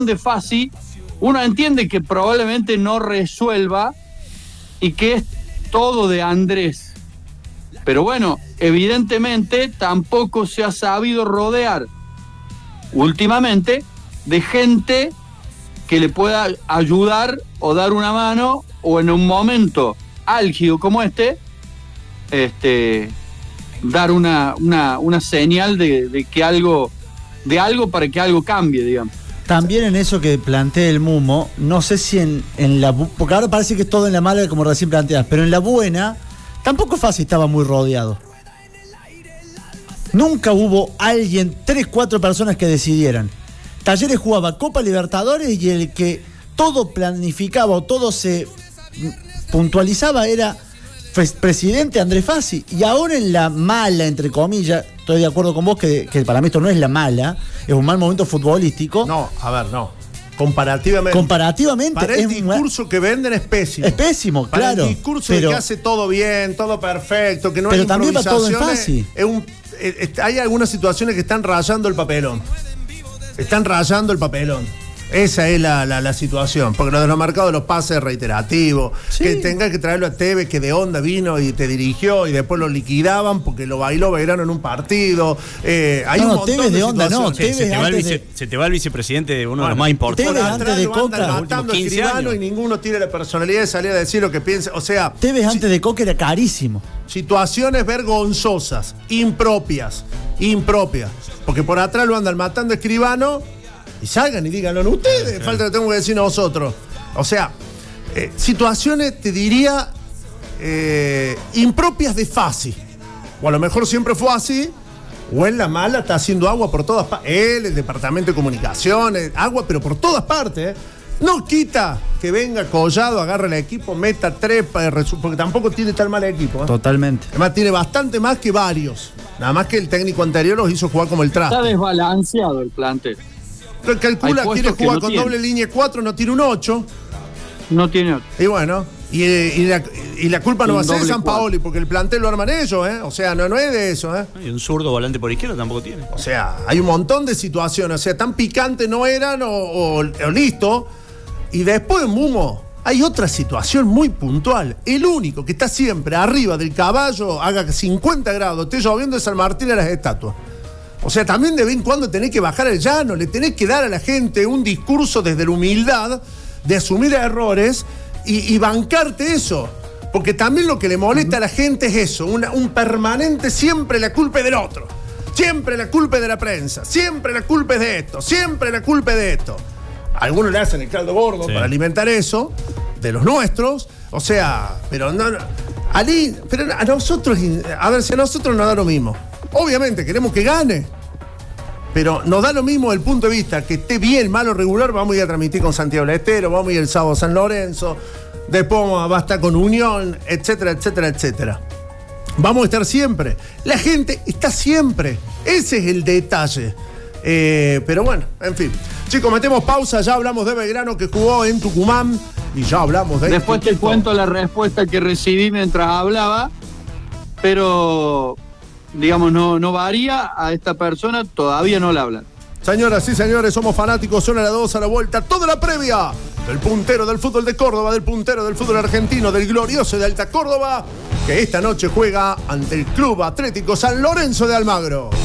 de Fassi, uno entiende que probablemente no resuelva y que es todo de Andrés. Pero bueno, evidentemente tampoco se ha sabido rodear últimamente de gente que le pueda ayudar o dar una mano, o en un momento álgido como dar una señal de que algo para que algo cambie, digamos. También en eso que plantea el Mumo, no sé si en la... Porque ahora parece que es todo en la mala, como recién planteas, pero en la buena, tampoco Fassi estaba muy rodeado. Nunca hubo alguien, 3, 4 personas que decidieran. Talleres jugaba Copa Libertadores y el que todo planificaba o todo se puntualizaba era presidente Andrés Fassi. Y ahora en la mala, entre comillas, estoy de acuerdo con vos que para mí esto no es la mala, es un mal momento futbolístico. No, a ver, no. Comparativamente. Para el discurso que venden es pésimo. Es pésimo, para claro. El discurso de que hace todo bien, todo perfecto, que no hay improvisaciones. Pero también va todo en Fassi. Hay algunas situaciones que están rayando el papelón. Están rayando el papelón. Esa es la situación. Porque lo de los marcados, los pases reiterativos, sí. Que tengas que traerlo a Tevez, que de onda vino y te dirigió y después lo liquidaban porque lo bailó Belgrano en un partido. Hay un montón Tevez de onda, no. Se te va el vicepresidente de uno de los más importantes. Tevez antes de Coca, matando a Escribano y ninguno tiene la personalidad de salir a decir lo que piensa. O sea, Tevez antes de Coca era carísimo. Situaciones vergonzosas, impropias. Porque por atrás lo andan matando a Escribano. Y salgan y díganlo ustedes, falta que tengo que decir nosotros. O sea, situaciones, te diría, impropias de Fassi. O a lo mejor siempre fue así, o en la mala está haciendo agua por todas partes. Él, el departamento de comunicaciones, agua, pero por todas partes. No quita que venga Collado, agarre el equipo, meta 3, porque tampoco tiene tan mal equipo. Totalmente. Además, tiene bastante más que varios. Nada más que el técnico anterior los hizo jugar como el traste. Está desbalanceado el plantel. Calcula, quiere jugar con doble línea 4, no tiene un 8. No tiene 8. Y bueno, y la culpa no va a ser de Sampaoli, porque el plantel lo arman ellos, ¿eh? O sea, no es de eso, ¿eh? Y un zurdo volante por izquierda tampoco tiene. O sea, hay un montón de situaciones. O sea, tan picantes no eran o listo. Y después, Mumo, hay otra situación muy puntual. El único que está siempre arriba del caballo, haga 50 grados, esté lloviendo, es San Martín de las Estatuas. O sea, también de vez en cuando tenés que bajar el llano, le tenés que dar a la gente un discurso desde la humildad de asumir errores y bancarte eso. Porque también lo que le molesta a la gente es eso, un permanente siempre la culpa es del otro. Siempre la culpa es de la prensa, siempre la culpa es de esto, siempre la culpa es de esto. Algunos le hacen el caldo gordo para alimentar eso, de los nuestros. O sea, pero no, pero a nosotros, a ver, si a nosotros nos da lo mismo. Obviamente queremos que gane, pero nos da lo mismo desde el punto de vista que esté bien, malo, regular. Vamos a ir a transmitir con Santiago del Estero, vamos a ir el sábado a San Lorenzo, después va a estar con Unión, etcétera, etcétera, etcétera. Vamos a estar siempre. La gente está siempre. Ese es el detalle. Pero bueno, en fin. Chicos, metemos pausa, ya hablamos de Belgrano que jugó en Tucumán y ya hablamos de... Después te cuento la respuesta que recibí mientras hablaba, pero... digamos, no varía a esta persona, todavía no la hablan. Señoras y señores, somos fanáticos, son a las 2 a la vuelta, toda la previa del puntero del fútbol de Córdoba, del puntero del fútbol argentino, del glorioso de Alta Córdoba, que esta noche juega ante el Club Atlético San Lorenzo de Almagro.